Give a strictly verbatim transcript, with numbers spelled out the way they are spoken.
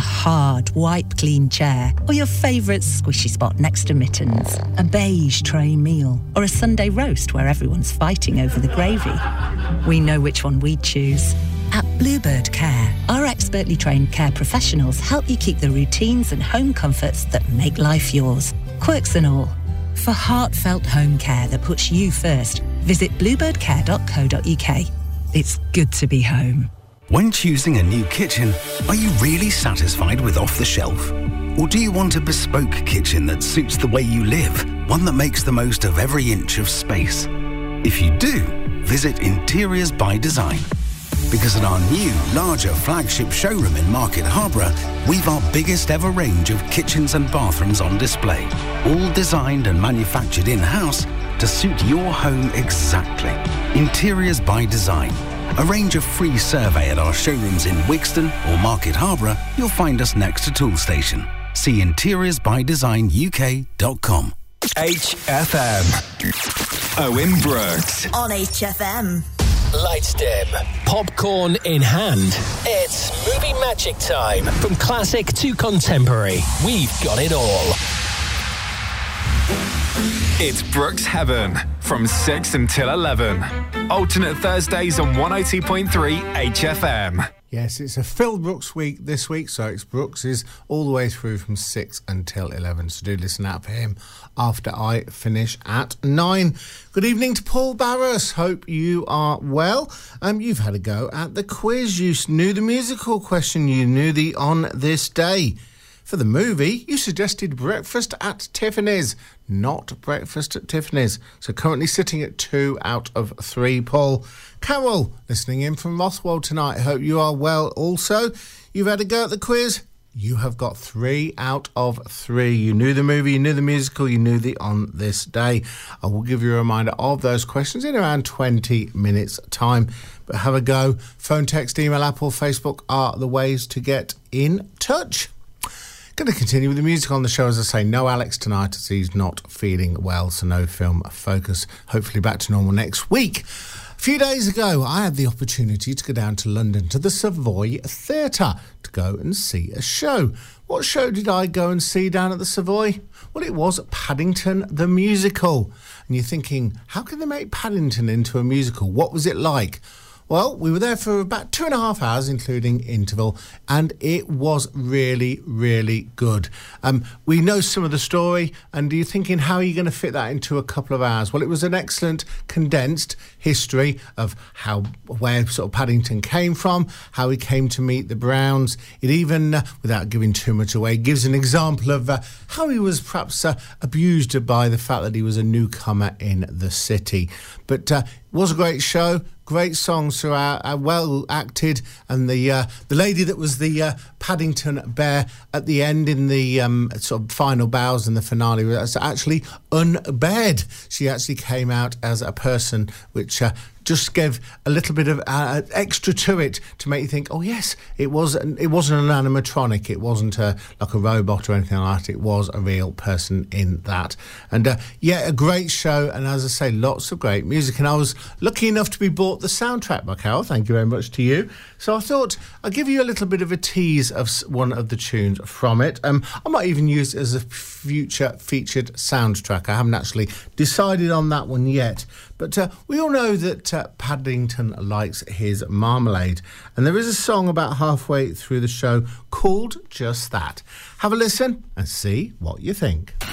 hard, wipe-clean chair, or your favourite squishy spot next to Mittens, a beige tray meal, or a Sunday roast where everyone's fighting over the gravy. We know which one we'd choose. At Bluebird Care, our expertly trained care professionals help you keep the routines and home comforts that make life yours, quirks and all. For heartfelt home care that puts you first, visit bluebird care dot co dot uk. It's good to be home. When choosing a new kitchen, are you really satisfied with off-the-shelf? Or do you want a bespoke kitchen that suits the way you live, one that makes the most of every inch of space? If you do, visit Interiors by Design. Because at our new, larger flagship showroom in Market Harborough, we've our biggest ever range of kitchens and bathrooms on display, all designed and manufactured in-house to suit your home exactly. Interiors by Design. Arrange a free survey at our showrooms in Wixton or Market Harborough. You'll find us next to Toolstation. See interiors by design U K dot com. H F M. Owen Brooks. On H F M. Lights dim, popcorn in hand. It's movie magic time. From classic to contemporary, we've got it all. It's Brooks Heaven from six until eleven. Alternate Thursdays on one oh two point three H F M. Yes, it's a Phil Brooks week this week, so it's Brooks's all the way through from six until eleven. So do listen out for him after I finish at nine. Good evening to Paul Barras. Hope you are well. Um, you've had a go at the quiz. You knew the musical question. You knew the On This Day. For the movie, you suggested Breakfast at Tiffany's, not Breakfast at Tiffany's. So currently sitting at two out of three, Paul. Carol, listening in from Rothwell tonight. Hope you are well also. You've had a go at the quiz. You have got three out of three. You knew the movie, you knew the musical, you knew the On This Day. I will give you a reminder of those questions in around twenty minutes' time. But have a go. Phone, text, email, Apple, Facebook are the ways to get in touch. Going to continue with the music on the show. As I say, no Alex tonight as he's not feeling well, so no film focus. Hopefully back to normal next week. A few days ago, I had the opportunity to go down to London to the Savoy Theatre to go and see a show. What show did I go and see down at the Savoy? Well, it was Paddington the Musical. And you're thinking, how can they make Paddington into a musical? What was it like? Well, we were there for about two and a half hours, including interval, and it was really, really good. Um, we know some of the story, and you're thinking, how are you going to fit that into a couple of hours? Well, it was an excellent condensed history of how where sort of Paddington came from, how he came to meet the Browns. It even, uh, without giving too much away, gives an example of uh, how he was perhaps uh, abused by the fact that he was a newcomer in the city. But uh, it was a great show. Great songs throughout, uh, well acted, and the uh, the lady that was the uh, Paddington bear at the end in the um, sort of final bows and the finale was actually unbared. She actually came out as a person, which uh, just gave a little bit of uh, extra to it to make you think, oh yes, it was. It wasn't an animatronic. It wasn't a, like a robot or anything like that. It was a real person in that. And uh, yeah, a great show. And as I say, lots of great music. And I was lucky enough to be bought the soundtrack by Carol. Thank you very much to you. So I thought I'd give you a little bit of a tease of one of the tunes from it. Um, I might even use it as a future featured soundtrack. I haven't actually decided on that one yet. But uh, we all know that uh, Paddington likes his marmalade. And there is a song about halfway through the show called just that. Have a listen and see what you think.